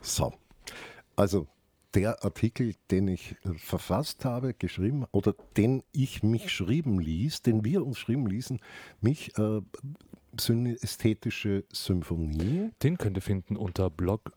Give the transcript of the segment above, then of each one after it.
So, also der Artikel, den ich verfasst habe, geschrieben oder den ich mich schreiben ließ, den wir uns schreiben ließen, mich Synästhetische Symphonie. Den könnt ihr finden unter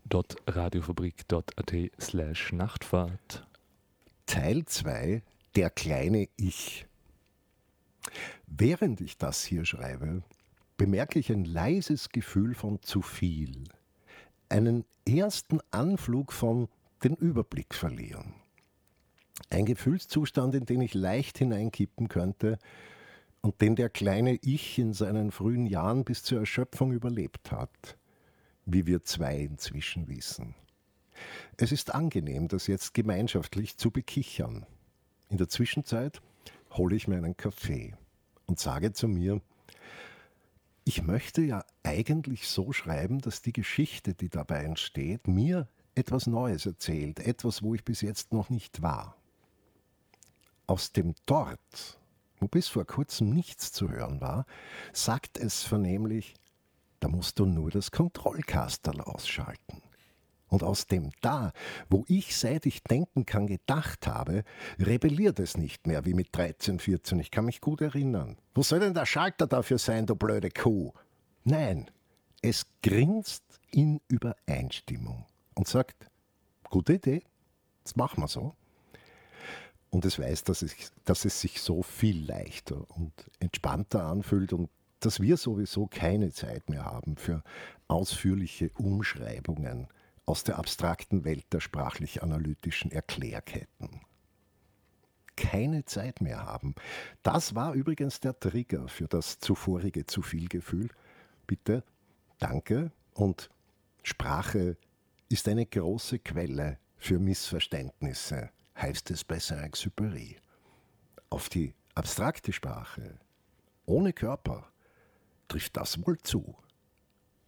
blog.radiofabrik.at/Nachtfahrt. Teil 2, der kleine Ich. Während ich das hier schreibe, bemerke ich ein leises Gefühl von zu viel. Einen ersten Anflug von den Überblick verlieren. Ein Gefühlszustand, in den ich leicht hineinkippen könnte und den der kleine Ich in seinen frühen Jahren bis zur Erschöpfung überlebt hat, wie wir zwei inzwischen wissen. Es ist angenehm, das jetzt gemeinschaftlich zu bekichern. In der Zwischenzeit hole ich mir einen Kaffee und sage zu mir, ich möchte ja eigentlich so schreiben, dass die Geschichte, die dabei entsteht, mir etwas Neues erzählt, etwas, wo ich bis jetzt noch nicht war. Aus dem Dort, wo bis vor kurzem nichts zu hören war, sagt es vernehmlich, da musst du nur das Kontrollkasterl ausschalten. Und aus dem Da, wo ich, seit ich denken kann, gedacht habe, rebelliert es nicht mehr wie mit 13, 14. Ich kann mich gut erinnern. Wo soll denn der Schalter dafür sein, du blöde Kuh? Nein, es grinst in Übereinstimmung und sagt, gute Idee, das machen wir so. Und es weiß, dass es sich so viel leichter und entspannter anfühlt und dass wir sowieso keine Zeit mehr haben für ausführliche Umschreibungen aus der abstrakten Welt der sprachlich-analytischen Erklärketten. Keine Zeit mehr haben. Das war übrigens der Trigger für das zuvorige Zu-viel-Gefühl. Bitte, danke. Und Sprache ist eine große Quelle für Missverständnisse, heißt es bei Saint-Exupéry. Auf die abstrakte Sprache, ohne Körper, trifft das wohl zu.